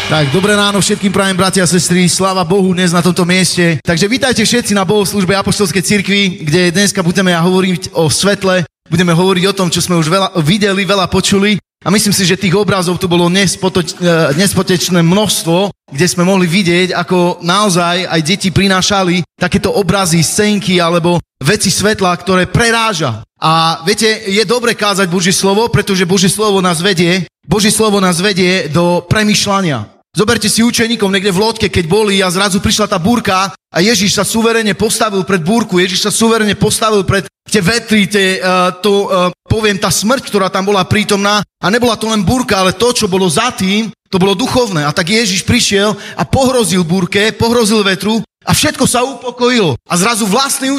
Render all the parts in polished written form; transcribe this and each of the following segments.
Tak, dobré ráno všetkým prajem, bratia a sestry, sláva Bohu dnes na tomto mieste. Takže vítajte všetci na bohoslúžbe Apoštolskej cirkvi, kde dneska budeme hovoriť o svetle, budeme hovoriť o tom, čo sme už veľa videli, veľa počuli. A myslím si, že tých obrazov tu bolo nespotečné množstvo, kde sme mohli vidieť, ako naozaj aj deti prinášali takéto obrazy, scénky alebo veci svetla, ktoré preráža. A viete, je dobre kázať Božie slovo, pretože Božie slovo nás vedie do premýšľania. Zoberte si učeníkov niekde v lodke, keď boli a zrazu prišla tá búrka a Ježiš sa suverene postavil pred búrku, Ježiš sa suverene postavil pred tie vetry, tá smrť, ktorá tam bola prítomná a nebola to len búrka, ale to, čo bolo za tým, to bolo duchovné. A tak Ježiš prišiel a pohrozil búrke, pohrozil vetru a všetko sa upokojilo. A zrazu vlastní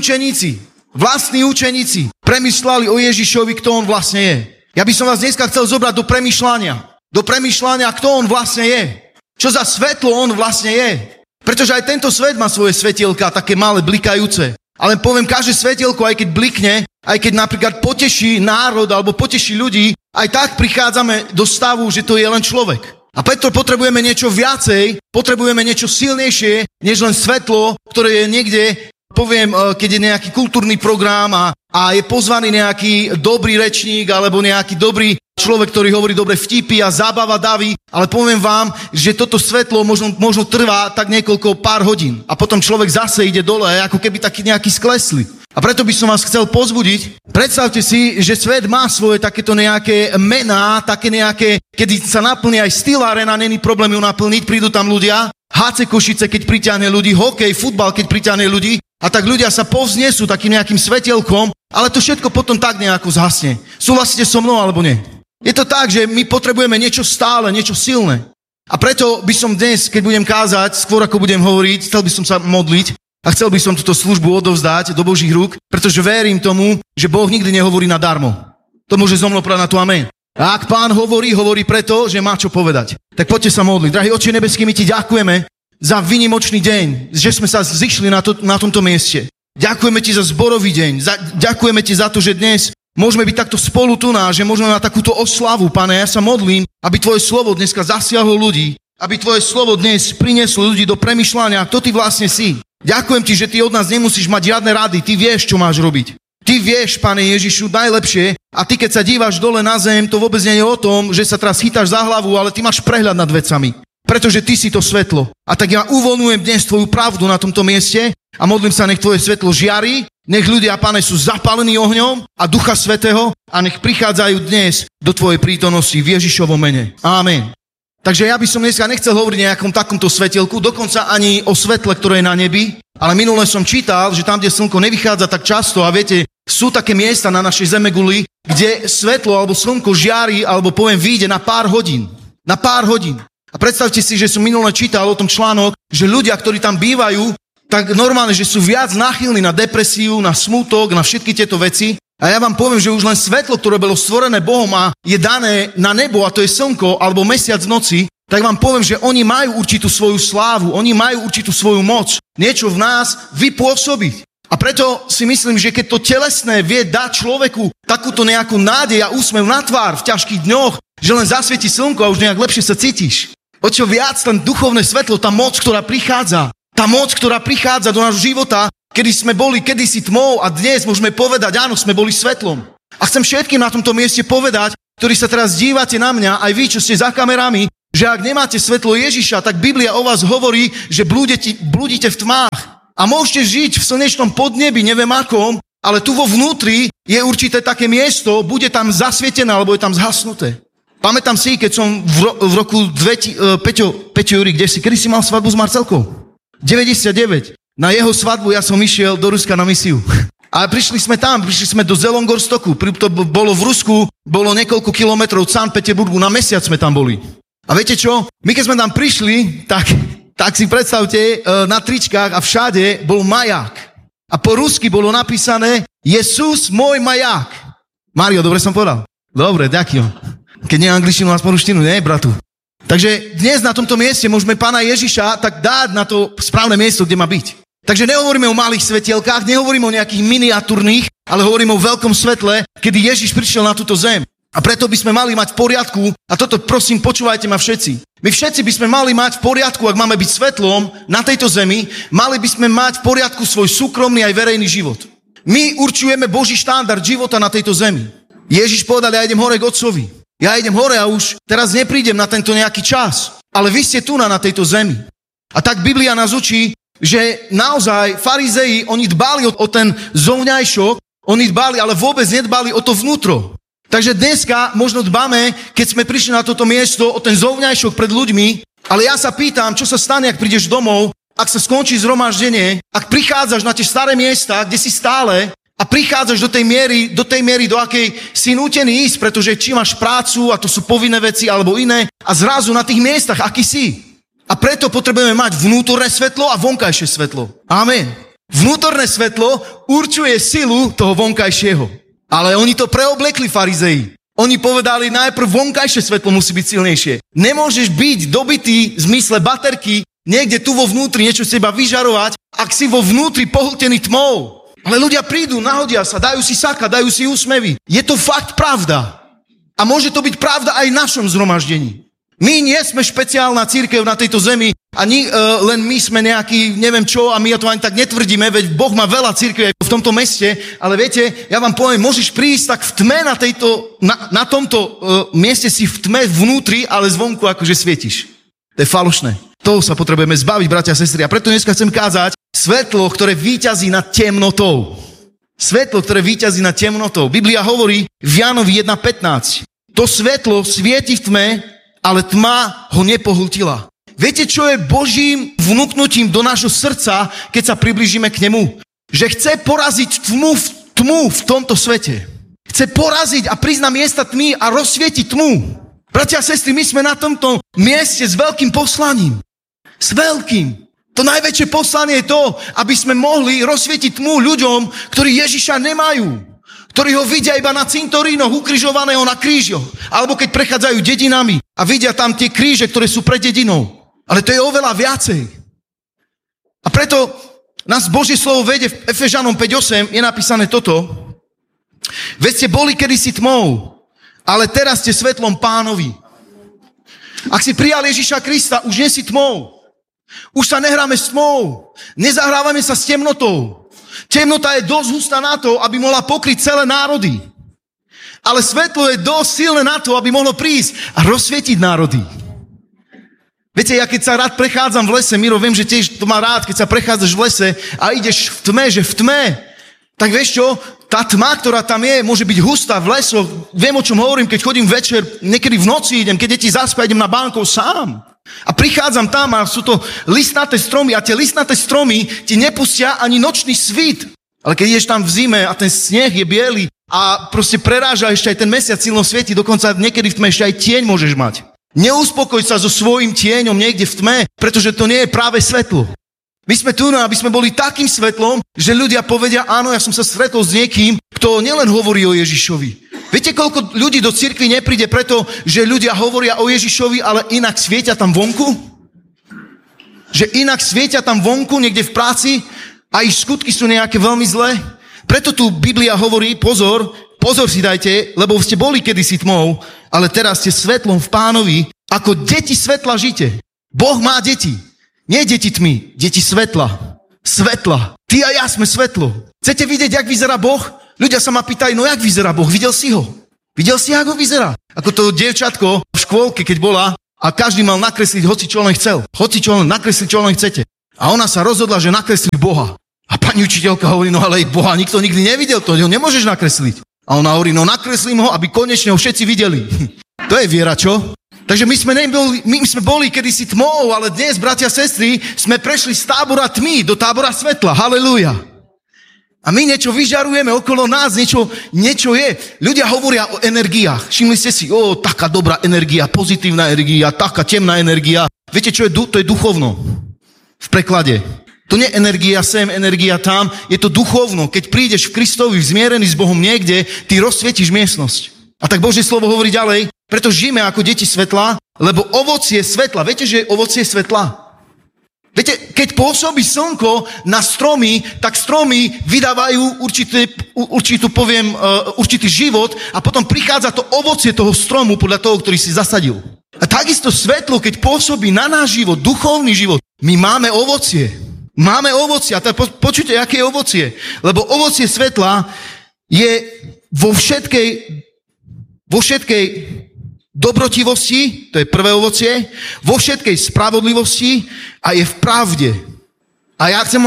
učeníci premýšľali o Ježišovi, kto on vlastne je. Ja by som vás dneska chcel zobrať do premýšľania, kto on vlastne je. Čo za svetlo on vlastne je. Pretože aj tento svet má svoje svetielka, také malé, blikajúce. Ale poviem, každé svetielko, aj keď blikne, aj keď napríklad poteší národ alebo poteší ľudí, aj tak prichádzame do stavu, že to je len človek. A preto potrebujeme niečo viacej, potrebujeme niečo silnejšie, než len svetlo, ktoré je niekde, poviem, keď je nejaký kultúrny program a je pozvaný nejaký dobrý rečník alebo nejaký dobrý človek, ktorý hovorí dobre vtipy a zábava daví, ale poviem vám, že toto svetlo možno trvá tak niekoľko pár hodín a potom človek zase ide dole, ako keby taký nejaký sklesli. A preto by som vás chcel pozbudiť. Predstavte si, že svet má svoje takéto nejaké mená, také nejaké, kedy sa naplní aj Steel Arena, není problém ju naplniť, prídu tam ľudia, HC Košice, keď priťahne ľudí, hokej, futbal, keď priťahne ľudí, a tak ľudia sa povznesú takým nejakým svetielkom, ale to všetko potom tak nejako zhasne. Súhlasíte so mnou alebo nie? Je to tak, že my potrebujeme niečo stále, niečo silné. A preto by som dnes, keď budem kázať, skôr ako budem hovoriť, chcel by som sa modliť a chcel by som túto službu odovzdať do Božích rúk, pretože verím tomu, že Boh nikdy nehovorí nadarmo. To môže so mnou povedať na to amen. A ak Pán hovorí preto, že má čo povedať. Tak poďte sa modliť. Drahý Otče nebeský, my ti ďakujeme za výnimočný deň, že sme sa zišli na tomto mieste. Ďakujeme ti za zborový deň. Ďakujeme ti za to, že dnes môžeme byť takto spolu tu že môžeme mať takúto oslavu, Pane. Ja sa modlím, aby tvoje slovo dneska zasiahlo ľudí, aby tvoje slovo dnes prinieslo ľudí do premýšľania, kto ty vlastne si. Ďakujem ti, že ty od nás nemusíš mať žiadne rady, ty vieš, čo máš robiť. Ty vieš, Pane Ježišu, najlepšie a ty, keď sa díváš dole na zem, to vôbec nie je o tom, že sa teraz chytáš za hlavu, ale ty máš prehľad nad vecami. Pretože ty si to svetlo. A tak ja uvoľňujem dnes tvoju pravdu na tomto mieste a modlím sa, nech tvoje svetlo žiari, nech ľudia, Pane, sú zapálení ohňom a Ducha Svätého a nech prichádzajú dnes do tvojej prítomnosti v Ježišovom mene. Amen. Takže ja by som dneska nechcel hovoriť o nejakom takomto svetielku, dokonca ani o svetle, ktoré je na nebi, ale minule som čítal, že tam, kde slnko nevychádza tak často a viete, sú také miesta na našej zemeguli, kde svetlo alebo slnko žiari, alebo poviem, vyjde na pár hodín. Na pár hodín. A predstavte si, že som minule čítal o tom článok, že ľudia, ktorí tam bývajú, tak normálne, že sú viac náchylní na depresiu, na smútok, na všetky tieto veci. A ja vám poviem, že už len svetlo, ktoré bolo stvorené Bohom a je dané na nebo, a to je slnko alebo mesiac v noci, tak vám poviem, že oni majú určitú svoju slávu, oni majú určitú svoju moc, niečo v nás vypôsobiť. A preto si myslím, že keď to telesné vie dať človeku takúto nejakú nádej a úsmev na tvár v ťažkých dňoch, že len zasvieti slnko a už nejak lepšie sa cítiš. O čo viac ten duchovné svetlo, tá moc, ktorá prichádza do nášho života, kedy sme boli kedysi tmou a dnes môžeme povedať, áno, sme boli svetlom. A chcem všetkým na tomto mieste povedať, ktorí sa teraz dívate na mňa, aj vy, čo ste za kamerami, že ak nemáte svetlo Ježiša, tak Biblia o vás hovorí, že blúdite v tmách. A môžete žiť v slnečnom podnebi, neviem akom, ale tu vo vnútri je určité také miesto, bude tam zasvietené, alebo je tam zhasnuté. Pamätám si, keď som v roku Peťo Jurík, kedy si mal svadbu s Marcelkou? 99. Na jeho svadbu ja som išiel do Ruska na misiu. A prišli sme do Zelongorstoku, to bolo v Rusku, bolo niekoľko kilometrov od Sankt Peterburgu, na mesiac sme tam boli. A viete čo? My keď sme tam prišli, tak si predstavte, na tričkách a všade bol maják. A po rusky bolo napísané Jesus môj maják. Mário, dobre som povedal? Dobre, ďakujem. Keď nie angličtinu, aspoň ruštinu, nie, bratu? Takže dnes na tomto mieste môžeme Pána Ježiša tak dať na to správne miesto, kde má byť. Takže nehovoríme o malých svetielkách, nehovoríme o nejakých miniatúrnych, ale hovoríme o veľkom svetle, kedy Ježiš prišiel na túto zem. A preto by sme mali mať v poriadku, a toto prosím, počúvajte ma všetci. My všetci by sme mali mať v poriadku, ak máme byť svetlom na tejto zemi, mali by sme mať v poriadku svoj súkromný aj verejný život. My určujeme Boží štandard života na tejto zemi. Ježiš povedal, ja idem hore k Otcovi. Ja idem hore a už teraz neprídem na tento nejaký čas. Ale vy ste tu na tejto zemi. A tak Biblia nás učí, že naozaj farizei, oni dbali o ten zovňajšok, oni dbali, ale vôbec nedbali o to vnútro. Takže dneska možno dbáme, keď sme prišli na toto miesto, o ten zovňajšok pred ľuďmi, ale ja sa pýtam, čo sa stane, ak prídeš domov, ak sa skončí zhromaždenie, ak prichádzaš na tie staré miesta, kde si stále a prichádzaš do tej miery, do akej si nútený ísť, pretože či máš prácu a to sú povinné veci alebo iné a zrazu na tých miestach, aký si. A preto potrebujeme mať vnútorné svetlo a vonkajšie svetlo. Amen. Vnútorné svetlo určuje silu toho vonkajšieho. Ale oni to preoblekli, farizei. Oni povedali, najprv vonkajšie svetlo musí byť silnejšie. Nemôžeš byť dobitý v zmysle baterky, niekde tu vo vnútri niečo z teba vyžarovať, ak si vo vnútri pohltený tmou. Ale ľudia prídu, nahodia sa, dajú si saka, dajú si úsmevy. Je to fakt pravda. A môže to byť pravda aj v našom zhromaždení. My nie sme špeciálna cirkev na tejto zemi, ani len my sme nejaký, neviem čo, a my to ani tak netvrdíme, veď Boh má veľa cirkví aj v tomto meste, ale viete, ja vám poviem, môžeš prísť tak v tme na tomto mieste si v tme vnútri, ale zvonku akože svietiš. To je falošné. Toho sa potrebujeme zbaviť, bratia a sestry. A preto dneska chcem kázať svetlo, ktoré víťazí nad temnotou. Svetlo, ktoré víťazí nad temnotou. Biblia hovorí v Jánovi 1.15. To svetlo svieti v tme, ale tma ho nepohltila. Viete, čo je Božím vnúknutím do nášho srdca, keď sa priblížime k nemu? Že chce poraziť tmu v tomto svete. Chce poraziť a prísť na miesta tmy a rozsvietiť tmu. Bratia a sestry, my sme na tomto mieste s veľkým poslaním. S veľkým. To najväčšie poslanie je to, aby sme mohli rozsvietiť tmu ľuďom, ktorí Ježiša nemajú. Ktorí ho vidia iba na cintorínoch, ukrižovaného na krížoch. Alebo keď prechádzajú dedinami a vidia tam tie kríže, ktoré sú pred dedinou. Ale to je oveľa viacej. A preto nás Božie slovo vedie v Efežanom 5.8, je napísané toto. Veď ste boli kedysi tmou, ale teraz ste svetlom Pánovi. Ak si prijal Ježiša Krista, už nie si tmou. Už sa nehráme s tmou. Nezahrávame sa s temnotou. Temnota je dosť hustá na to, aby mohla pokryť celé národy. Ale svetlo je dosť silné na to, aby mohlo prísť a rozsvietiť národy. Viete, ja keď sa rád prechádzam v lese, Miro, viem, že tiež to má rád, keď sa prechádzaš v lese a ideš v tme, že v tme, tak vieš čo, tá tma, ktorá tam je, môže byť hustá v lesoch. Viem, o čom hovorím, keď chodím večer, niekedy v noci idem, keď deti zaspia, idem na bánkov sám. A prichádzam tam a sú to listnaté stromy a tie listnaté stromy ti nepustia ani nočný svit. Ale keď ideš tam v zime a ten sneh je biely a proste preráža ešte aj ten mesiac silno svieti, dokonca niekedy v tme ešte aj tieň môžeš mať. Neuspokoj sa so svojím tieňom niekde v tme, pretože to nie je práve svetlo. My sme tu, aby sme boli takým svetlom, že ľudia povedia, áno, ja som sa stretol s niekým, kto nielen hovorí o Ježišovi. Viete, koľko ľudí do cirkvi nepríde preto, že ľudia hovoria o Ježišovi, ale inak svietia tam vonku? Že inak svietia tam vonku, niekde v práci a ich skutky sú nejaké veľmi zlé? Preto tu Biblia hovorí, pozor si dajte, lebo ste boli kedysi tmou, ale teraz ste svetlom v Pánovi, ako deti svetla žite. Boh má deti. Nie deti tmy, deti svetla. Svetla. Ty a ja sme svetlo. Chcete vidieť, jak vyzerá Boh? Ľudia sa ma pýtajú, no jak vyzerá Boh? Videl si ho? Videl si, ako vyzerá? Ako to dievčatko v škôlke, keď bola a každý mal nakresliť hoci čo len chcel. Hoci čo len nakresliť, čo len chcete. A ona sa rozhodla, že nakreslí Boha. A pani učiteľka hovorí, no ale Boha nikto nikdy nevidel, to ho nemôžeš nakresliť. A ona hovorí, no nakreslím ho, aby konečne ho všetci videli. To je viera, čo? Takže my sme boli kedysi tmou, ale dnes, bratia a sestry, sme prešli z tábora tmy do tábora svetla. Halelúja. A my niečo vyžarujeme okolo nás, niečo je. Ľudia hovoria o energiách. Všimli ste si, taká dobrá energia, pozitívna energia, taká temná energia. Viete, čo je? To je duchovno. V preklade. To nie je energia sem, energia tam, je to duchovno. Keď prídeš v Kristovi zmierený s Bohom niekde, ty rozsvietíš miestnosť. A tak Božie slovo hovorí ďalej, preto žijeme ako deti svetla, lebo ovocie svetla, viete, že je ovocie svetla? Viete, keď pôsobí slnko na stromy, tak stromy vydávajú určitý život a potom prichádza to ovocie toho stromu podľa toho, ktorý si zasadil. A takisto svetlo, keď pôsobí na náš život, duchovný život, my máme ovocie. Máme ovocie. A počujte, aké je ovocie. Lebo ovocie svetla je vo všetkej dobrotivosti, to je prvé ovocie, vo všetkej spravodlivosti a je v pravde. A ja chcem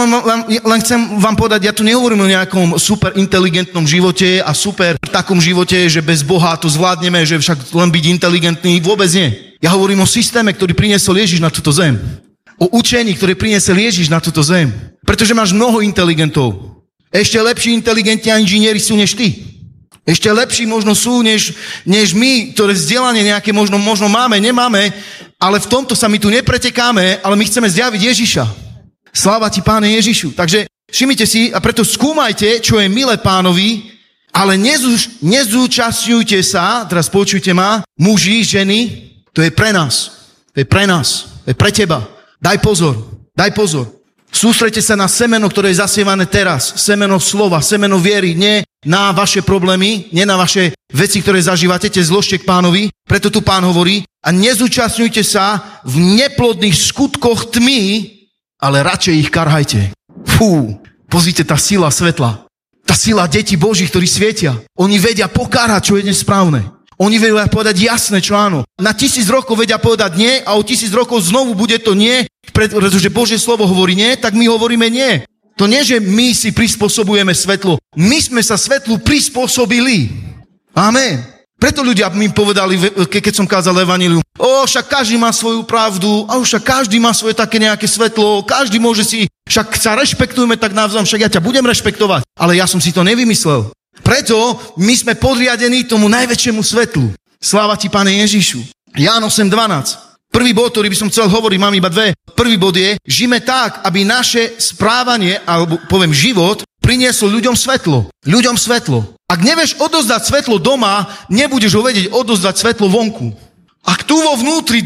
vám povedať, ja tu nehovorím o nejakom super inteligentnom živote a super takom živote, že bez Boha to zvládneme, že však len byť inteligentný, vôbec nie. Ja hovorím o systéme, ktorý priniesol Ježiš na túto zem. O učení, ktoré priniesol Ježiš na túto zem. Pretože máš mnoho inteligentov. Ešte lepší inteligentní inžinieri sú než ty. Ešte lepší možno sú, než my, ktoré vzdelanie nejaké možno máme, nemáme, ale v tomto sa my tu nepretekáme, ale my chceme zjaviť Ježiša. Sláva ti, Páne Ježišu. Takže všimnite si, a preto skúmajte, čo je milé Pánovi, ale nezúčastňujte sa, teraz počujte ma, muži, ženy, to je pre nás. To je pre nás. To je pre teba. Daj pozor. Sústreďte sa na semeno, ktoré je zasievané teraz. Semeno slova, semeno viery, nie na vaše problémy, nie na vaše veci, ktoré zažívate, tie zložte k Pánovi. Preto tu Pán hovorí, a nezúčastňujte sa v neplodných skutkoch tmy, ale radšej ich karhajte. Pozrite, tá sila svetla. Tá sila detí Božích, ktorí svietia. Oni vedia pokárať, čo je nesprávne. Oni vedia povedať jasné, čo áno. Na 1000 rokov vedia povedať nie a o 1000 rokov znovu bude to nie, pretože Božie slovo hovorí nie, tak my hovoríme nie. To nie, že my si prispôsobujeme svetlo. My sme sa svetlu prispôsobili. Amen. Preto ľudia mi povedali, keď som kázal evanjelium, však každý má svoju pravdu, však každý má svoje také nejaké svetlo, každý môže si, však sa rešpektujeme tak navzájom, však ja ťa budem rešpektovať. Ale ja som si to nevymyslel. Preto my sme podriadení tomu najväčšiemu svetlu. Sláva ti, Pane Ježišu. Ján 8:12. Prvý bod, ktorý by som chcel hovoriť, mám iba dve. Prvý bod je, žijeme tak, aby naše správanie, alebo poviem život, prinieslo ľuďom svetlo. Ľuďom svetlo. Ak nevieš odozdať svetlo doma, nebudeš ho vedieť odozdať svetlo vonku. Ak tu vo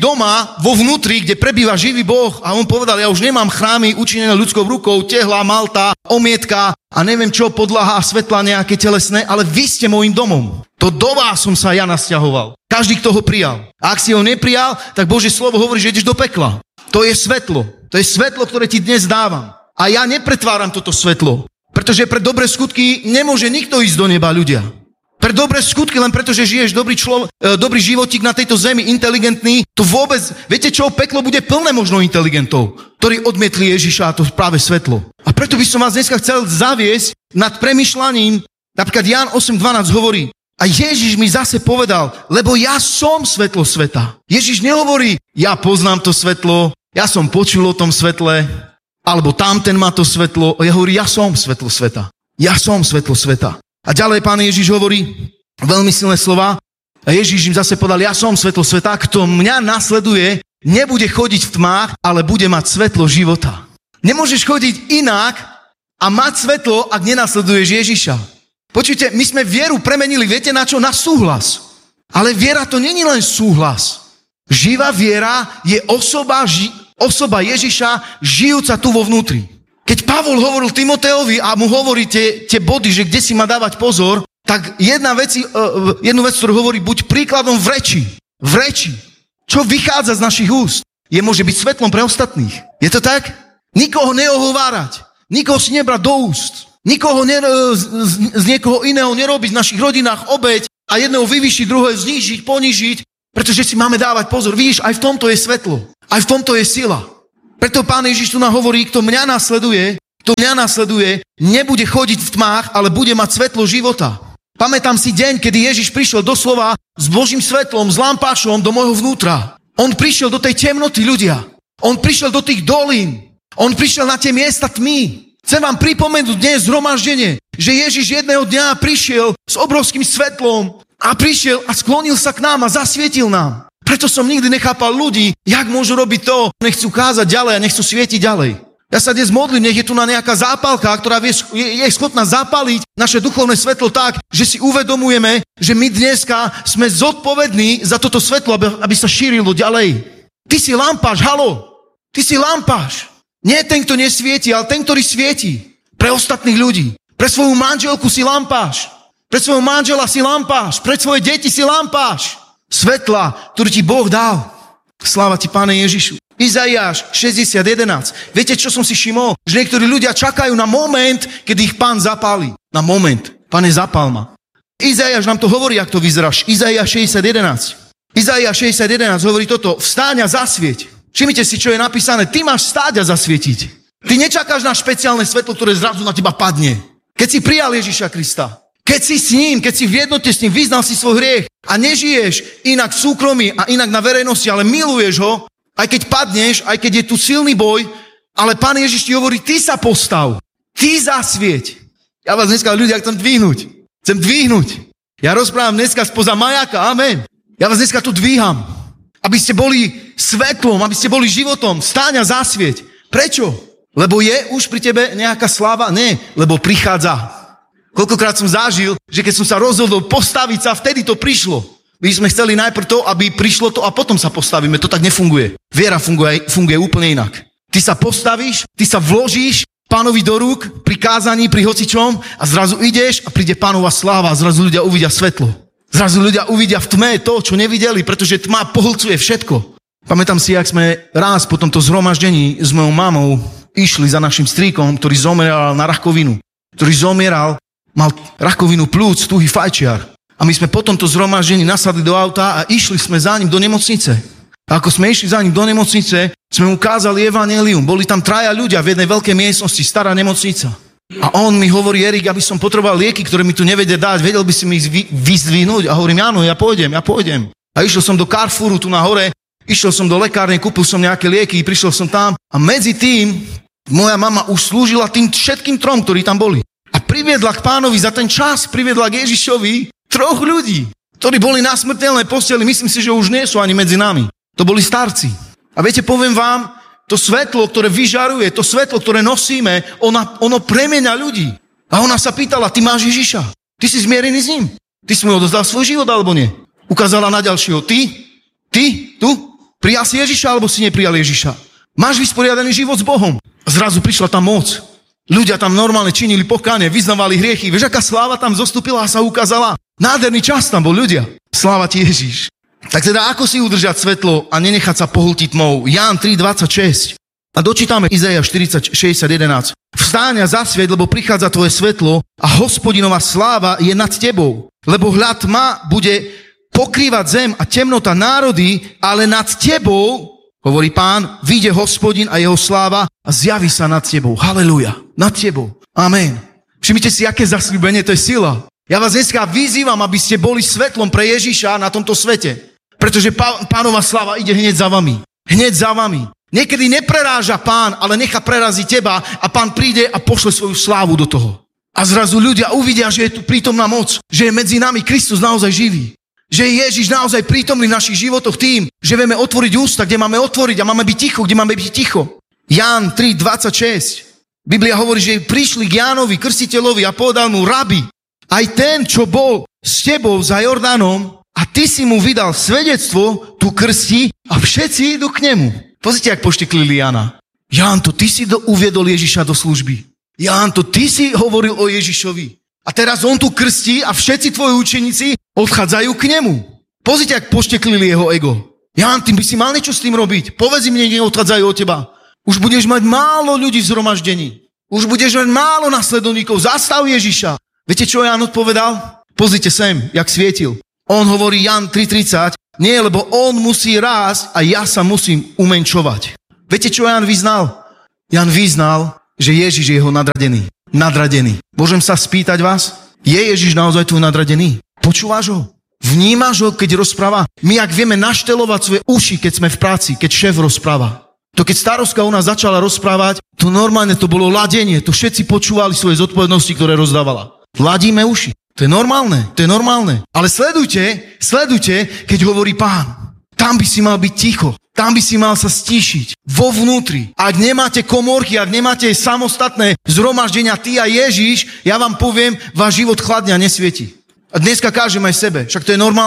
vnútri, kde prebýva živý Boh, a on povedal, ja už nemám chrámy učinené ľudskou rukou, tehla, malta, omietka a neviem čo, podlaha a svetla nejaké telesné, ale vy ste môjim domom. To do vás som sa ja nasťahoval. Každý, kto ho prijal. A ak si ho neprijal, tak Božie slovo hovorí, že ideš do pekla. To je svetlo. To je svetlo, ktoré ti dnes dávam. A ja nepretváram toto svetlo, pretože pre dobré skutky nemôže nikto ísť do neba, ľudia. Pre dobré skutky, len preto, že žiješ dobrý životík na tejto zemi, inteligentný, to vôbec, viete čo, peklo bude plné možno inteligentov, ktorí odmietli Ježiša a to práve svetlo. A preto by som vás dneska chcel zaviesť nad premýšľaním, napríklad Ján 8:12 hovorí, a Ježiš mi zase povedal, lebo ja som svetlo sveta. Ježiš nehovorí, ja poznám to svetlo, ja som počul o tom svetle, alebo tamten má to svetlo, ja hovorím, ja som svetlo sveta. Ja som svetlo sveta. A ďalej Pán Ježiš hovorí veľmi silné slova. A Ježiš im zase povedal, ja som svetlo sveta, kto mňa nasleduje, nebude chodiť v tmách, ale bude mať svetlo života. Nemôžeš chodiť inak a mať svetlo, ak nenasleduješ Ježiša. Počujte, my sme vieru premenili, viete na čo? Na súhlas. Ale viera to není len súhlas. Živá viera je osoba Ježiša žijúca tu vo vnútri. Keď Pavol hovoril Timoteovi a mu hovorí tie body, že kde si má dávať pozor, tak jednu vec, ktorú hovorí, buď príkladom v reči. V reči. Čo vychádza z našich úst, môže byť svetlom pre ostatných. Je to tak? Nikoho neohovárať. Nikoho si nebrať do úst. Nikoho z niekoho iného nerobiť v našich rodinách obeť a jedného vyvyšiť, druhého znížiť, ponížiť, pretože si máme dávať pozor. Vidíš, aj v tomto je svetlo. Aj v tomto je sila. Preto Pán Ježiš tu nám hovorí, kto mňa nasleduje, nebude chodiť v tmách, ale bude mať svetlo života. Pamätám si deň, kedy Ježiš prišiel doslova s Božím svetlom, s lampášom do môjho vnútra. On prišiel do tej temnoty, ľudia. On prišiel do tých dolín. On prišiel na tie miesta tmy. Chcem vám pripomenúť dnes zhromaždenie, že Ježiš jedného dňa prišiel s obrovským svetlom a prišiel a sklonil sa k nám a zasvietil nám. Preto som nikdy nechápal ľudí, jak môžu robiť to, nechcú kázať ďalej a nechcú svietiť ďalej. Ja sa dnes modlím, nech je tu na nejaká zápalka, ktorá je schopná zapaliť naše duchovné svetlo tak, že si uvedomujeme, že my dneska sme zodpovední za toto svetlo, aby sa šírilo ďalej. Ty si lampáš, halo! Ty si lampáš. Nie ten, kto nesvieti, ale ten, ktorý svieti. Pre ostatných ľudí. Pre svoju manželku si lampáš. Pre svojho manžela si lampáš. Pre svoje deti si lampáš. Svetla, ktorý ti Boh dal. Sláva ti, Pane Ježišu. Izaiáš 60:11. Viete, čo som si všimol? Že niektorí ľudia čakajú na moment, kedy ich Pán zapáli. Na moment. Pane, zapál ma. Izaiáš nám to hovorí, ak to vyzeráš. Izaiáš 60:11. Izaiáš 60:11 hovorí toto. Vstáň a zasvieť. Všimnite si, čo je napísané. Ty máš stáť a zasvietiť. Ty nečakáš na špeciálne svetlo, ktoré zrazu na teba padne. Keď si prijal Ježiša Krista. Keď si s ním, keď si v jednote s ním, vyznal si svoj hriech a nežiješ inak v súkromí a inak na verejnosti, ale miluješ ho, aj keď padneš, aj keď je tu silný boj, ale Pán Ježiš ti hovorí, ty sa postav, ty zasvieť. Ja vás dneska ľudia chcem dvihnúť. Ja rozprávam dneska spoza majáka, amen. Ja vás dneska tu dvíham, aby ste boli svetlom, aby ste boli životom, stáň a zasvieť. Prečo? Lebo je už pri tebe nejaká sláva? Nie, lebo prichádza. Koľkokrát som zažil, že keď som sa rozhodol postaviť sa, vtedy to prišlo. My sme chceli najprv to, aby prišlo to a potom sa postavíme. To tak nefunguje. Viera funguje úplne inak. Ty sa postavíš, ty sa vložíš Pánovi do rúk pri kázaní, pri hocičom a zrazu ideš a príde Pánova sláva a zrazu ľudia uvidia svetlo. Zrazu ľudia uvidia v tme to, čo nevideli, pretože tma pohlcuje všetko. Pamätám si, jak sme raz po tomto zhromaždení s mojou mamou išli za našim strýkom, ktorý zomieral na rakovinu. Mal rakovinu plúc, tuhý fajčiar. A my sme po tomto zhromaždení nasadli do auta a išli sme za ním do nemocnice. A ako sme išli za ním do nemocnice, sme mu ukázali evanjelium. Boli tam 3 ľudia v jednej veľkej miestnosti, stará nemocnica. A on mi hovorí, Erik, aby som potreboval lieky, ktoré mi tu nevedia dať, vedel by si mi ich vyzdvihnúť? A hovorím, áno, ja pôjdem. A išiel som do Carrefouru tu na hore, išiel som do lekárne, kúpil som nejaké lieky, prišiel som tam a medzi tým moja mama už slúžila tým všetkým 3, ktorí tam boli. A priviedla k Pánovi za ten čas, priviedla k Ježišovi 3 ľudí, ktorí boli na smrteľnej posteli. Myslím si, že už nie sú ani medzi nami. To boli starci. A viete, poviem vám, to svetlo, ktoré vyžaruje, to svetlo, ktoré nosíme, ono premenia ľudí. A ona sa pýtala, ty máš Ježiša? Ty si zmierený s ním? Ty si mu odozdal svoj život, alebo nie? Ukázala na ďalšieho. Ty, tu? Prijal si Ježiša, alebo si neprijal Ježiša? Máš vysporiadaný život s Bohom? A zrazu prišla tá moc. Ľudia tam normálne činili pokánie, vyznávali hriechy. Vieš, aká sláva tam zostúpila a sa ukázala? Nádherný čas tam bol, ľudia. Sláva ti, Ježiš. Tak teda, ako si udržať svetlo a nenechať sa pohltiť tmou? Ján 3:26. A dočítame Izaiáš 60:11. Vstáň a zasvieť, lebo prichádza tvoje svetlo a Hospodinová sláva je nad tebou. Lebo hľad tma bude pokrývať zem a temnota národy, ale nad tebou, hovorí Pán, vyjde Hospodin a jeho sláva a zjaví sa nad tebou. Haleluja. Nad tebou. Amen. Všimnite si, aké zasľúbenie, to je sila. Ja vás dneska vyzývam, aby ste boli svetlom pre Ježiša na tomto svete. Pretože Pánova sláva ide hneď za vami. Hneď za vami. Niekedy nepreráža Pán, ale nechá preraziť teba a Pán príde a pošle svoju slávu do toho. A zrazu ľudia uvidia, že je tu prítomná moc, že je medzi nami Kristus naozaj živý. Že je Ježiš naozaj prítomný v našich životoch tým, že vieme otvoriť ústa, kde máme otvoriť a máme byť ticho, kde máme byť ticho. Ján 3:26. Biblia hovorí, že prišli k Jánovi, krstiteľovi a povedal mu, rabi, aj ten, čo bol s tebou za Jordánom a ty si mu vydal svedectvo, tu krstí a všetci idú k nemu. Pozrite, jak pošteklili Jána. Ján, to ty si uviedol Ježiša do služby. Ján, to ty si hovoril o Ježišovi. A teraz on tu krstí a všetci tvoji učeníci odchádzajú k nemu. Pozrite, jak pošteklili jeho ego. Ján, ty by si mal niečo s tým robiť. Povedz im, nech odchádzajú od teba. Už budeš mať málo ľudí v zhromaždení. Už budeš mať málo nasledovníkov. Zastav Ježiša. Viete, čo Ján odpovedal? Pozrite sem, jak svietil. On hovorí Ján 3:30, nie, lebo on musí rásť a ja sa musím umenšovať. Viete, čo Ján vyznal? Ján vyznal, že Ježiš je jeho nadradený. Nadradený. Môžem sa spýtať vás? Je Ježiš naozaj tvoj nadradený? Počúvaš ho? Vnímaš ho, keď rozpráva? My, ak vieme naštelovať svoje uši, keď sme v práci, keď šéf rozpráva. To keď starostka u nás začala rozprávať, to normálne to bolo ladenie. To všetci počúvali svoje zodpovednosti, ktoré rozdávala. Ladíme uši. To je normálne. Ale sledujte, keď hovorí Pán. Tam by si mal byť ticho. Tam by si mal sa stíšiť. Vo vnútri. Ak nemáte komórky, ak nemáte samostatné zhromaždenia ty a Ježiš, ja vám poviem, váš život chladne a nesvieti. A dneska kážem aj sebe. Však to je normálne.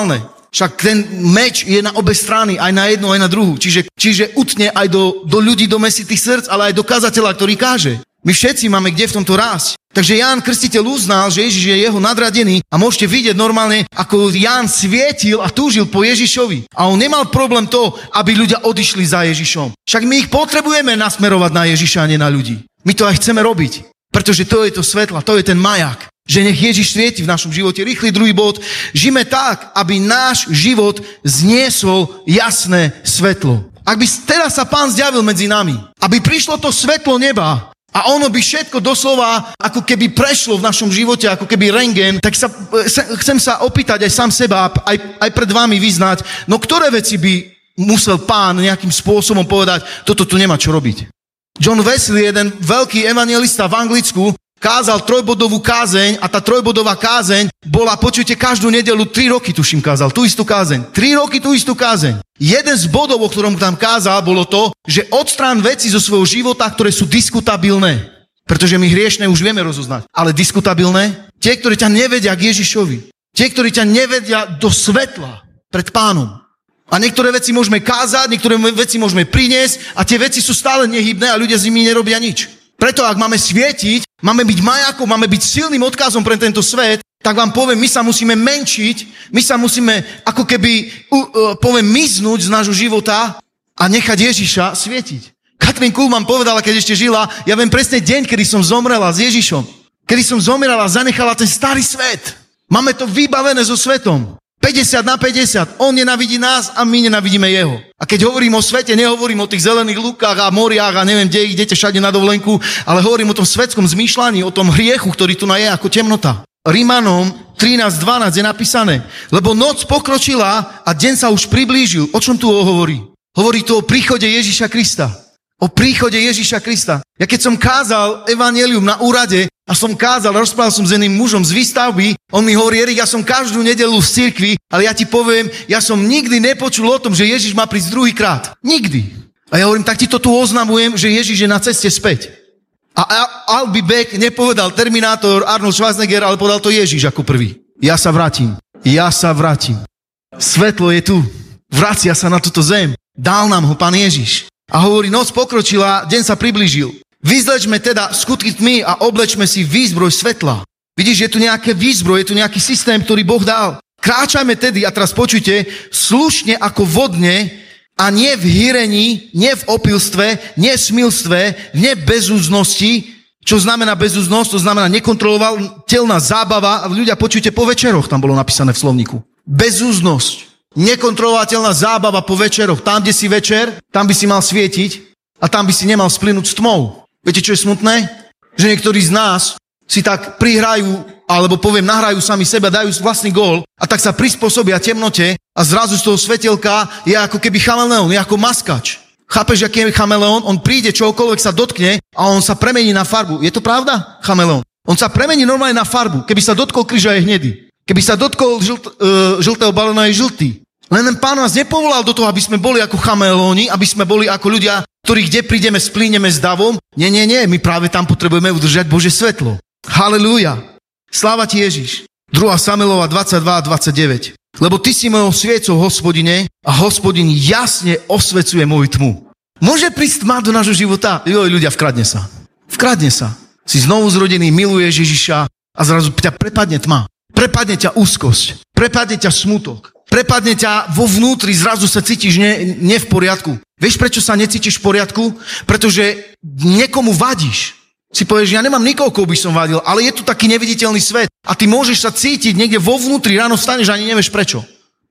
Však ten meč je na obe strany, aj na jednu, aj na druhú. Čiže utne aj do ľudí, do mesitých srdc, ale aj do kazateľa, ktorý káže. My všetci máme kde v tomto rásť. Takže Ján Krstiteľ uznal, že Ježiš je jeho nadradený a môžete vidieť normálne, ako Ján svietil a túžil po Ježišovi. A on nemal problém to, aby ľudia odišli za Ježišom. Však my ich potrebujeme nasmerovať na Ježiša, a nie na ľudí. My to aj chceme robiť, pretože to je to svetlo, to je ten majak. Že nech Ježiš svieti v našom živote. Rýchly druhý bod. Žijeme tak, aby náš život zniesol jasné svetlo. Ak by teraz sa Pán zjavil medzi nami, aby prišlo to svetlo neba a ono by všetko doslova ako keby prešlo v našom živote, ako keby rentgen, tak chcem sa opýtať aj sám seba, aj pred vami vyznať, no ktoré veci by musel Pán nejakým spôsobom povedať, toto tu nemá čo robiť. John Wesley, jeden veľký evangelista v Anglicku, kázal trojbodovú kázeň a tá trojbodová kázeň bola, počujte, každú nedeľu 3 roky, tuším, kázal tú istú kázeň. 3 roky tú istú kázeň. Jeden z bodov, o ktorom tam kázal, bolo to, že odstrán veci zo svojho života, ktoré sú diskutabilné. Pretože my hriešne už vieme rozoznať. Ale diskutabilné, tie, ktoré ťa nevedia k Ježišovi. Tie, ktorí ťa nevedia do svetla pred Pánom. A niektoré veci môžeme kázať, niektoré veci môžeme priniesť a tie veci sú stále nehybné a ľudia s nimi nerobia nič. Preto, ak máme svietiť, máme byť majakom, máme byť silným odkazom pre tento svet, tak vám poviem, my sa musíme menšiť, my sa musíme ako keby, miznúť z nášho života a nechať Ježiša svietiť. Katrin Kuhlman povedala, keď ešte žila, ja viem presne deň, kedy som zomrela s Ježišom. Kedy som zomrela a zanechala ten starý svet. Máme to vybavené so svetom. 50/50. On nenávidí nás a my nenávidíme jeho. A keď hovorím o svete, nehovorím o tých zelených lúkach a moriach a neviem, kde idete všade na dovolenku, ale hovorím o tom svetskom zmýšľaní, o tom hriechu, ktorý tu je ako temnota. Rímanom 13:12 je napísané, lebo noc pokročila a deň sa už priblížil. O čom tu hovorí? Hovorí tu o príchode Ježiša Krista. O príchode Ježiša Krista. Ja keď som kázal evanjelium na úrade a som kázal, rozprával som s jedným mužom z výstavby, on mi hovorí, Erik, ja som každú nedeľu v cirkvi, ale ja ti poviem, ja som nikdy nepočul o tom, že Ježiš má prísť druhýkrát. Nikdy. A ja hovorím, tak ti to tu oznamujem, že Ježiš je na ceste späť. A I'll be back nepovedal Terminátor Arnold Schwarzenegger, ale povedal to Ježiš ako prvý. Ja sa vrátim. Svetlo je tu. Vracia sa na túto zem. Dal nám ho Pán Ježiš. A hovorí, noc pokročila, deň sa priblížil. Vyzlečme teda skutky tmy a oblečme si výzbroj svetla. Vidíš, je tu nejaké výzbroj, je tu nejaký systém, ktorý Boh dal. Kráčajme tedy, a teraz počujte, slušne ako vodne a nie v hýrení, nie v opilstve, nie v smilstve, nie v bezúznosti. Čo znamená bezúznosť? To znamená nekontrolovateľná zábava. Ľudia, počujte, po večeroch tam bolo napísané v slovníku. Bezúznosť. Nekontrolovateľná zábava po večeroch. Tam, kde si večer, tam by si mal svietiť a tam by si nemal splynúť s tmou. Viete, čo je smutné? Že niektorí z nás si tak prihrajú, alebo nahrajú sami seba, dajú vlastný gól a tak sa prispôsobia temnote a zrazu z toho svetelka je ako keby chameleón, je ako maskač. Chápeš, aký je chameleón? On príde, čokoľvek sa dotkne a on sa premení na farbu. Je to pravda? Chameleón. On sa premení normálne na farbu. Keby sa dotkol kríža, je hnedý. Keby sa dotkol žltého balóna, je žltý. Len Pán nás nepovolal do toho, aby sme boli ako chameleóni, aby sme boli ako ľudia, ktorí kde prídeme, splíneme s davom. Nie, my práve tam potrebujeme udržať Božie svetlo. Halelúja. Sláva ti Ježiš. 2. Samuelova 22:29. Lebo ty si mojou sviecou, Hospodine, a Hospodin jasne osvecuje moju tmu. Môže prísť tma do nášho života? Ľudia, vkradne sa. Si znovu zrodený, miluješ Ježiša a zrazu ťa prepadne tma. Prepadne ťa úzkosť. Prepadne ťa smutok. Prepadne ťa vo vnútri, zrazu sa cítiš nie v poriadku. Vieš, prečo sa necítiš v poriadku? Pretože niekomu vadíš. Si povieš, ja nemám nikoho, koho by som vadil, ale je tu taký neviditeľný svet a ty môžeš sa cítiť niekde vo vnútri, ráno vstaneš a ani nevieš prečo.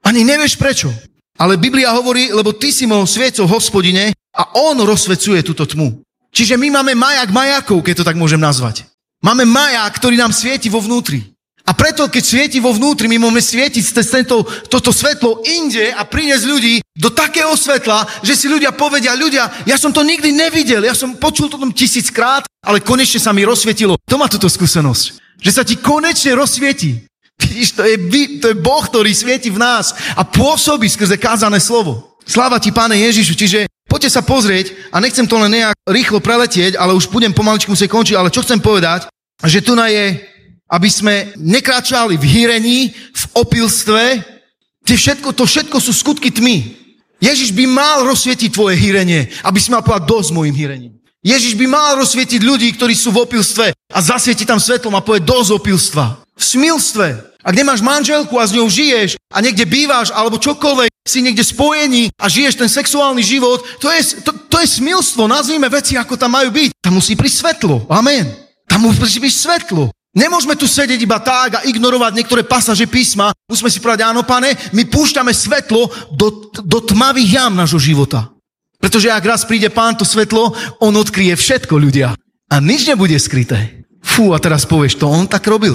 Ale Biblia hovorí, lebo ty si mojou sviecou, Hospodine, a on rozsvecuje túto tmu. Čiže my máme majakov, keď to tak môžem nazvať. Máme majak, ktorý nám svieti vo vnútri. A preto, keď svieti vo vnútri, my môžeme svietiť toto svetlo inde a priniesť ľudí do takého svetla, že si ľudia povedia, ja som to nikdy nevidel, ja som počul to tam 1000-krát, ale konečne sa mi rozsvietilo. To má túto skúsenosť, že sa ti konečne rozsvieti. Vidíš, to je Boh, ktorý svieti v nás a pôsobí skrze kázané slovo. Sláva ti, Páne Ježišu, čiže poďte sa pozrieť a nechcem to len nejak rýchlo preletieť, ale už budem pomaličku musieť končiť, ale čo chcem povedať, že tu je, aby sme nekráčali v hýrení, v opilstve. To všetko sú skutky tmy. Ježiš by mal rozsvietiť tvoje hýrenie, aby si mal povedať dosť mojim hýrením. Ježiš by mal rozsvietiť ľudí, ktorí sú v opilstve a zasvietiť tam svetlom a povedať dosť opilstva. V smilstve. Ak nemáš manželku a s ňou žiješ a niekde bývaš alebo čokoľvek, si niekde spojení a žiješ ten sexuálny život, to je smilstvo. Nazvime veci, ako tam majú byť. Tam musí prísť svetlo. Amen. Tam musí byť svetlo. Nemôžeme tu sedieť iba tak a ignorovať niektoré pasáže písma. Musíme si povedať, áno, Pane, my púšťame svetlo do tmavých jam nášho života. Pretože ak raz príde Pán, to svetlo, on odkryje všetko, ľudia. A nič nebude skryté. Fú, a teraz povieš, to on tak robil,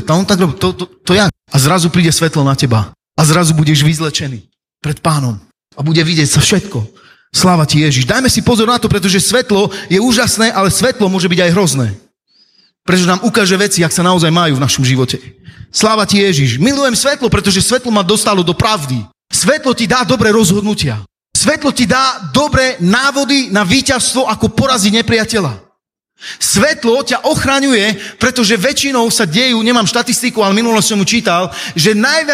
to jak? A zrazu príde svetlo na teba. A zrazu budeš vyzlečený pred Pánom. A bude vidieť sa všetko. Sláva ti Ježiš. Dajme si pozor na to, pretože svetlo je úžasné, ale svetlo môže byť aj hrozné. Pretože nám ukáže veci, jak sa naozaj majú v našom živote. Sláva ti Ježiš. Milujem svetlo, pretože svetlo ma dostalo do pravdy. Svetlo ti dá dobré rozhodnutia. Svetlo ti dá dobré návody na víťazstvo, ako poraziť nepriateľa. Svetlo ťa ochraňuje, pretože väčšinou sa dejú, nemám štatistiku, ale minulo som ju čítal, že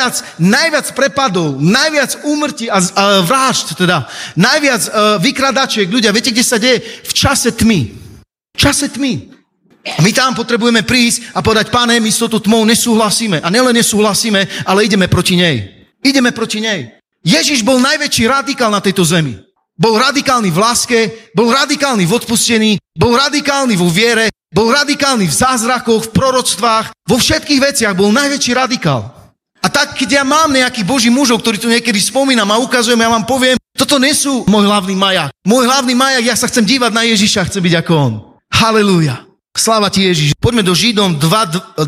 najviac prepadov, najviac úmrtí a vražd, teda najviac vykradačiek, ľudia, viete, kde sa deje? V čase tmy. V čase tmy. A my tam potrebujeme prísť a povedať, Pane, my s touto tmou nesúhlasíme. A nielen nesúhlasíme, ale ideme proti nej. Ideme proti nej. Ježiš bol najväčší radikál na tejto zemi. Bol radikálny v láske, bol radikálny v odpustení, bol radikálny vo viere, bol radikálny v zázrakoch, v proroctvách, vo všetkých veciach bol najväčší radikál. A tak, keď ja mám nejakých boží mužov, ktorí tu niekedy spomínam a ukazujem, ja vám poviem, toto nie sú môj hlavný majak. Môj hlavný majak, ja sa chcem dívať na Ježiša, chcem byť ako on. Halelúja. Sláva ti Ježiš. Poďme do Židom 12.2.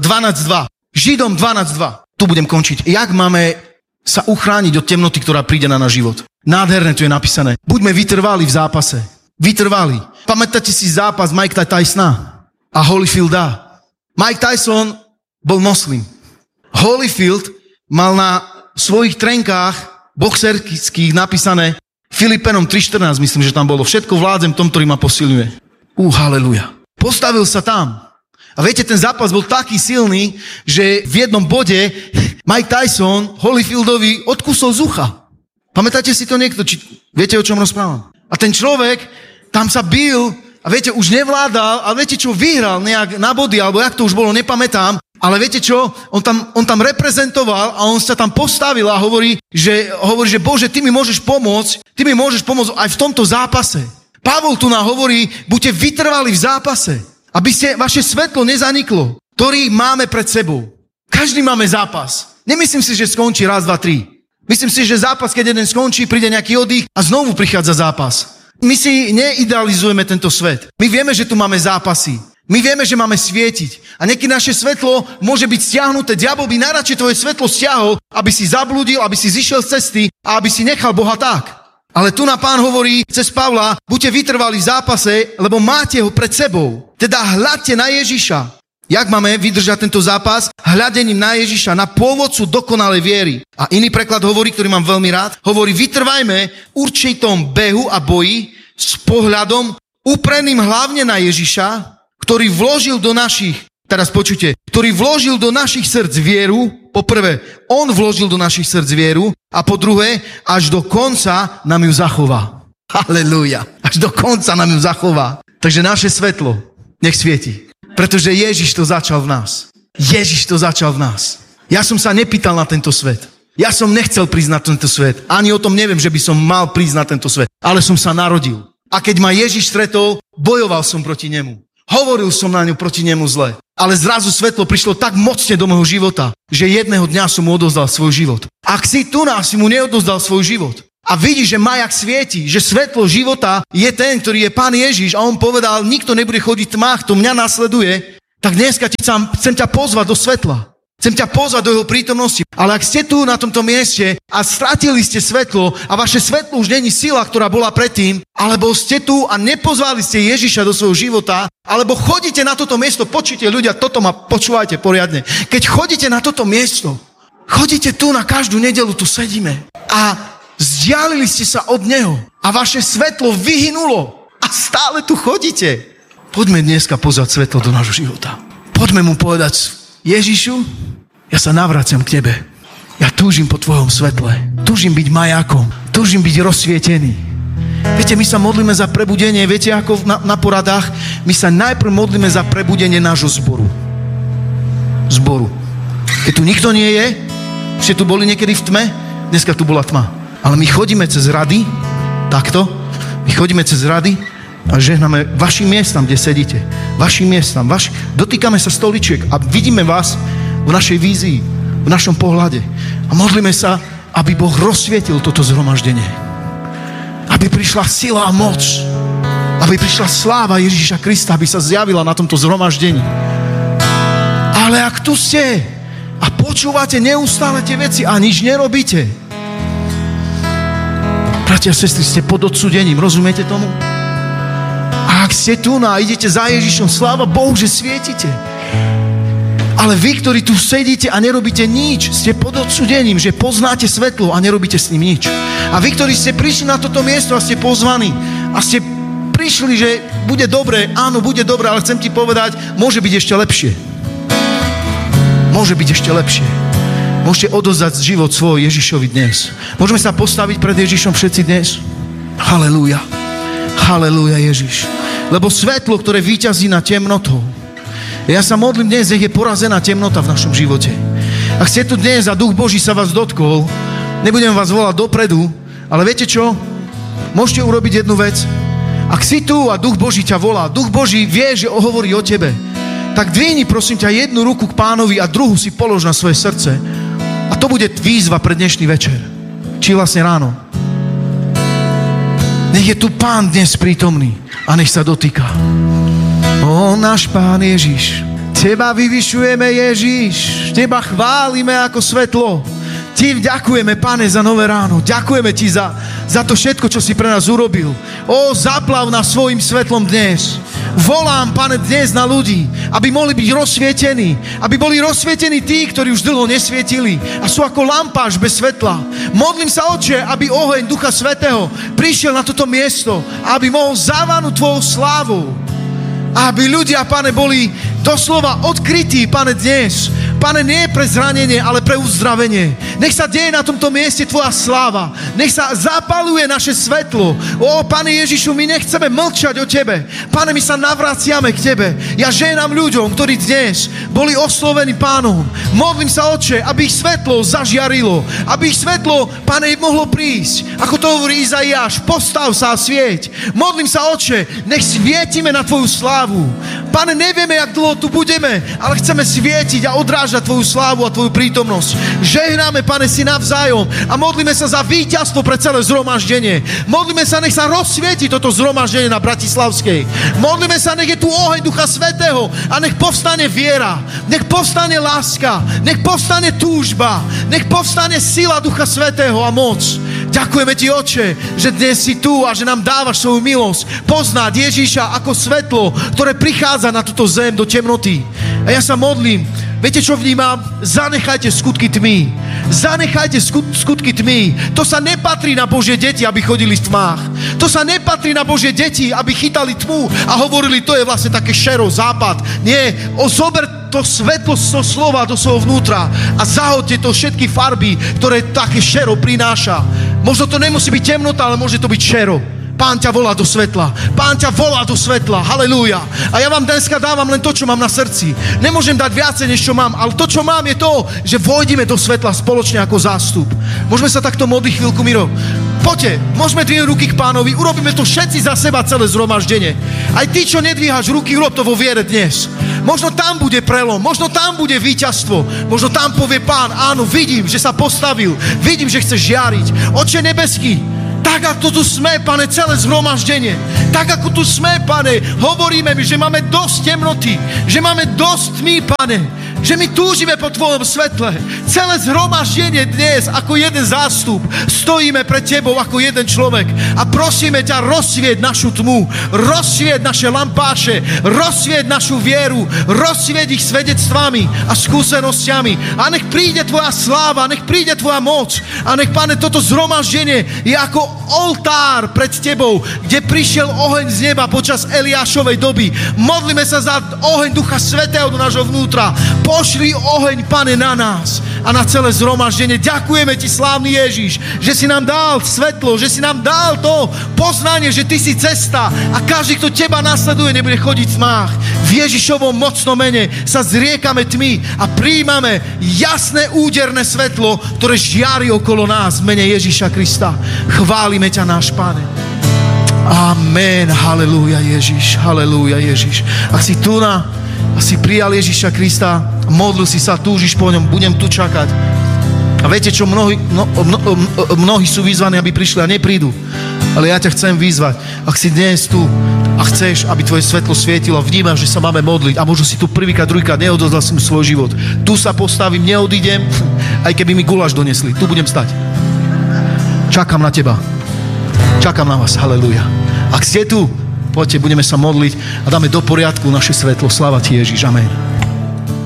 Židom 12.2. Tu budem končiť. Jak máme sa uchrániť od temnoty, ktorá príde na náš život? Nádherné tu je napísané. Buďme vytrvali v zápase. Vytrvali. Pamätáte si zápas Mike Tysona a Holyfielda? Mike Tyson bol moslim. Holyfield mal na svojich trenkách boxerských napísané Filipenom 3.14, myslím, že tam bolo. Všetko vládzem tom, ktorý ma posilňuje. Haleluja. Postavil sa tam. A viete, ten zápas bol taký silný, že v jednom bode Mike Tyson Holyfieldovi odkusol z ucha. Pamätáte si to niekto? Či viete, o čom rozprávam? A ten človek tam sa bil a viete, už nevládal a viete čo, vyhral nejak na body, alebo jak to už bolo, nepamätám. Ale viete čo? On tam reprezentoval a on sa tam postavil a hovorí, že Bože, ty mi môžeš pomôcť aj v tomto zápase. Pavol tu nám hovorí, buďte vytrvali v zápase, aby ste vaše svetlo nezaniklo, ktorý máme pred sebou. Každý máme zápas. Nemyslím si, že skončí raz, dva, tri. Myslím si, že zápas, keď jeden skončí, príde nejaký oddych a znovu prichádza zápas. My si neidealizujeme tento svet. My vieme, že tu máme zápasy. My vieme, že máme svietiť. A niekedy naše svetlo môže byť stiahnuté. Diabol by najradšej tvoje svetlo stiahol, aby si zablúdil, aby si zišiel z cesty a aby si nechal Boha tak. Ale tu na Pán hovorí cez Pavla, buďte vytrvali v zápase, lebo máte ho pred sebou. Teda hľadte na Ježiša. Jak máme vydržať tento zápas? Hľadením na Ježiša, na pôvodcu dokonalej viery. A iný preklad hovorí, ktorý mám veľmi rád, hovorí, vytrvajme v určitom behu a boji s pohľadom upreným hlavne na Ježiša, ktorý vložil do našich, teraz počujte, ktorý vložil do našich srdc vieru, po prvé, on vložil do našich srdc vieru a po druhé, až do konca nám ju zachová. Halelúja. Až do konca nám ju zachová. Takže naše svetlo nech svieti. Pretože Ježiš to začal v nás. Ježiš to začal v nás. Ja som sa nepýtal na tento svet. Ja som nechcel prísť na tento svet. Ani o tom neviem, že by som mal prísť na tento svet. Ale som sa narodil. A keď ma Ježiš stretol, bojoval som proti nemu. Hovoril som na ňu proti nemu zle. Ale zrazu svetlo prišlo tak mocne do môjho života, že jedného dňa som mu odozdal svoj život. Ak si tu nás, si mu neodozdal svoj život. A vidíš, že majak svieti, že svetlo života je ten, ktorý je Pán Ježiš a on povedal, nikto nebude chodiť v tmách, to mňa nasleduje, tak dneska chcem ťa pozvať do svetla. Chcem ťa pozvať do jeho prítomnosti. Ale ak ste tu na tomto mieste a stratili ste svetlo a vaše svetlo už není sila, ktorá bola predtým, alebo ste tu a nepozvali ste Ježiša do svojho života, alebo chodíte na toto miesto, počujte ľudia, toto ma počúvajte poriadne. Keď chodíte na toto miesto, chodíte tu na každú nedeľu, tu sedíme a vzdialili ste sa od neho a vaše svetlo vyhynulo a stále tu chodíte. Poďme dneska pozvať svetlo do nášho života. Poďme mu povedať, Ježišu, ja sa navraciam k tebe. Ja túžim po tvojom svetle. Túžim byť majákom. Túžim byť rozsvietený. Viete, my sa modlíme za prebudenie. Viete, ako na poradách? My sa najprv modlíme za prebudenie nášho zboru. Keď tu nikto nie je, ste tu boli niekedy v tme, dneska tu bola tma. Ale my chodíme cez rady, takto, my chodíme cez rady a žehname vašim miestam, kde sedíte. Vašim miestam, dotýkame sa stoličiek a vidíme vás v našej vízii, v našom pohľade. A modlíme sa, aby Boh rozsvietil toto zhromaždenie. Aby prišla sila a moc. Aby prišla sláva Ježiša Krista, aby sa zjavila na tomto zhromaždení. Ale ak tu ste a počúvate neustále tie veci a nič nerobíte, bratia a sestry, ste pod odsúdením, rozumiete tomu? A ak ste tu a idete za Ježišom, sláva Bohu, že svietite. Ale vy, ktorí tu sedíte a nerobíte nič, ste pod odsúdením, že poznáte svetlo a nerobíte s ním nič. A vy, ktorí ste prišli na toto miesto a ste pozvaní a ste prišli, že bude dobre, áno, bude dobre, ale chcem ti povedať, môže byť ešte lepšie. Môže byť ešte lepšie. Môžete odozdať život svoj Ježišovi dnes. Môžeme sa postaviť pred Ježišom všetci dnes? Halelúja. Halelúja, Ježiš. Lebo svetlo, ktoré víťazí nad temnotou. Ja sa modlím dnes, nech je porazená temnota v našom živote. Ak ste tu dnes a Duch Boží sa vás dotkol, nebudem vás volať dopredu, ale viete čo? Môžete urobiť jednu vec. Ak si tu a Duch Boží ťa volá, Duch Boží vie, že hovorí o tebe, tak dvihni, prosím ťa, jednu ruku k Pánovi a druhú si polož na svoje srdce. A to bude výzva pre dnešný večer. Či vlastne ráno. Nech je tu Pán dnes prítomný a nech sa dotýka. Ó, náš Pán Ježiš, Teba vyvyšujeme, Ježiš, Teba chválime ako svetlo. Ti ďakujeme, Pane, za nové ráno. Ďakujeme Ti za to všetko, čo si pre nás urobil. Ó, zaplav nás svojim svetlom dnes. Volám, Pane, dnes na ľudí, aby mohli byť rozsvietení. Aby boli rozsvietení tí, ktorí už dlho nesvietili a sú ako lampáš bez svetla. Modlím sa, Otče, aby oheň Ducha Svätého prišiel na toto miesto, aby mohol zavanúť Tvojou slávou. Aby ľudia, Pane, boli doslova odkrytí, Pane, dnes. Pane, nie pre zranenie, ale pre uzdravenie. Nech sa deje na tomto mieste Tvoja sláva. Nech sa zapaluje naše svetlo. Ó, Pane Ježišu, my nechceme mlčať o Tebe. Pane, my sa navraciame k Tebe. Ja ženám ľuďom, ktorí dnes boli oslovení Pánom. Modlím sa, Otče, aby ich svetlo zažiarilo. Aby ich svetlo, Pane, mohlo prísť. Ako to hovorí Izaiáš, postav sa a svieť. Modlím sa, Otče, nech svietime na Tvoju slávu. Pane, nevieme, jak dlho tu budeme, ale chceme svietiť a odrážať Tvoju slávu a Tvoju prítomnosť. Žehnáme, Pane, si navzájom a modlíme sa za víťazstvo pre celé zhromaždenie. Modlíme sa, nech sa rozsvieti toto zhromaždenie na Bratislavskej. Modlíme sa, nech je tu oheň Ducha Svätého a nech povstane viera, nech povstane láska, nech povstane túžba, nech povstane sila Ducha Svätého a moc. Ďakujeme Ti, Otče, že dnes si tu a že nám dávaš svoju milosť poznať Ježíša ako svetlo, ktoré prichádza na túto zem do temnoty. A ja sa modlím, viete, čo vnímam? Zanechajte skutky tmy. Zanechajte skutky tmy. To sa nepatrí na Božie deti, aby chodili v tmách. To sa nepatrí na Božie deti, aby chytali tmu a hovorili, to je vlastne také šero, západ. Nie, zober to svetlo zo slova do svojho vnútra a zahoďte to všetky farby, ktoré také šero prináša. Možno to nemusí byť temnota, ale môže to byť šero. Pán ťa volá do svetla. Pán ťa volá do svetla. Halelúja. A ja vám dneska dávam len to, čo mám na srdci. Nemôžem dať viacej, než čo mám, ale to, čo mám, je to, že vojdeme do svetla spoločne ako zástup. Môžeme sa takto modliť chvíľku, Miro. Poďte, môžeme dvihnúť ruky k Pánovi. Urobíme to všetci za seba, celé zhromaždenie. Aj ty, čo nedvíhaš ruky, urob to vo viere dnes. Možno tam bude prelom, možno tam bude víťazstvo. Možno tam povie Pán, áno, vidím, že sa postavil. Vidím, že chce žiariť. Otče nebeský, tak ako tu sme, Pane, celé zhromaždenie, tak ako tu sme, Pane, hovoríme mi, že máme dosť temnoty, že máme dosť tmy, Pane, že my túžime po Tvojom svetle. Celé zhromaždenie dnes, ako jeden zástup, stojíme pred Tebou ako jeden človek a prosíme ťa, rozsvieť našu tmu, rozsvieť naše lampáše, rozsvieť našu vieru, rozsvieť ich svedectvami a skúsenosťami. A nech príde Tvoja sláva, nech príde Tvoja moc a nech, Pane, toto zhromaždenie je ako oltár pred Tebou, kde prišiel oheň z neba počas Eliášovej doby. Modlíme sa za oheň Ducha Svätého do nášho vnútra. Pošli oheň, Pane, na nás a na celé zhromaždenie. Ďakujeme Ti, slávny Ježiš, že si nám dal svetlo, že si nám dal to poznanie, že Ty si cesta a každý, kto Teba nasleduje, nebude chodiť v tmách. V Ježišovom mocnom mene sa zriekame tmy a prijímame jasné úderné svetlo, ktoré žiari okolo nás v mene Ježiša Krista. Chválime ťa, náš Pane. Amen. Halelúja, Ježiš. Halelúja, Ježiš. Ak si tu a si prijal Ježiša Krista, modlil si sa, túžiš po ňom, budem tu čakať. A viete čo, mnohí sú vyzvaní, aby prišli a neprídu. Ale ja ťa chcem vyzvať. Ak si dnes tu a chceš, aby tvoje svetlo svietilo, vnímaš, že sa máme modliť a možno si tu prvýkrát, druhýkrát neodozdal si mu svoj život. Tu sa postavím, neodídem, aj keby mi guláš donesli. Tu budem stať. Čakám na teba. Čakám na vás. Halelúja. Ak ste tu, poďte, budeme sa modliť a dáme do poriadku naše svetlo. Sláva Ti, Ježiš. Amen.